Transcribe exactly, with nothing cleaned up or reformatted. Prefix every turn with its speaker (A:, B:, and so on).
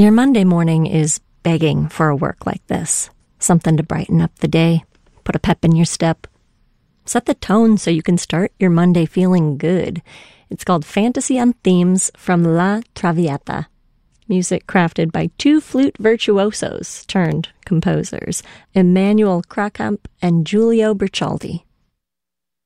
A: Your Monday morning is begging for a work like this. Something to brighten up the day, put a pep in your step. Set the tone so you can start your Monday feeling good. It's called Fantasy on Themes from La Traviata. Music crafted by two flute virtuosos turned composers, Emmanuel Krakamp and Giulio Bercialdi.